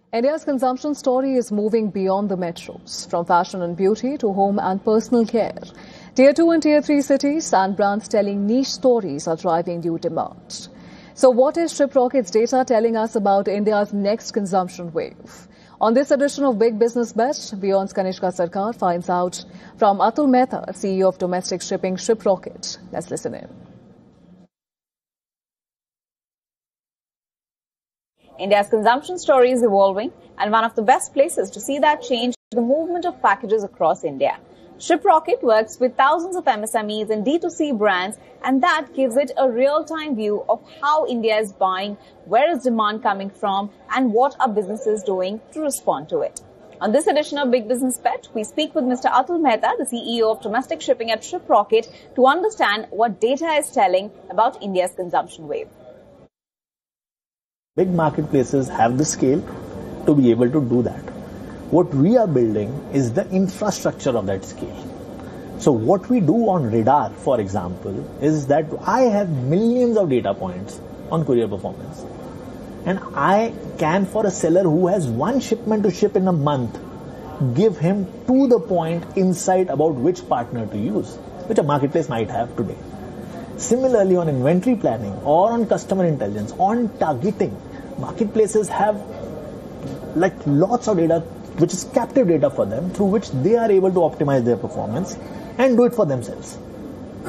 India's consumption story is moving beyond the metros, from fashion and beauty to home and personal care. Tier 2 and Tier 3 cities and brands telling niche stories are driving new demand. So what is Shiprocket's data telling us about India's next consumption wave? On this edition of Big Business Bet, Beyond's Kanishka Sarkar finds out from Atul Mehta, CEO of domestic shipping Shiprocket. Let's listen in. India's consumption story is evolving, and one of the best places to see that change is the movement of packages across India. Shiprocket works with thousands of MSMEs and D2C brands, and that gives it a real-time view of how India is buying, where is demand coming from, and what are businesses doing to respond to it. On this edition of Big Business Bet, we speak with Mr. Atul Mehta, the CEO of domestic shipping at Shiprocket, to understand what data is telling about India's consumption wave. Big marketplaces have the scale to be able to do that. What we are building is the infrastructure of that scale. So what we do on Radar, for example, is that I have millions of data points on courier performance. And I can, for a seller who has one shipment to ship in a month, give him to the point insight about which partner to use, which a marketplace might have today. Similarly, on inventory planning or on customer intelligence, on targeting, marketplaces have lots of data which is captive data for them, through which they are able to optimize their performance and do it for themselves.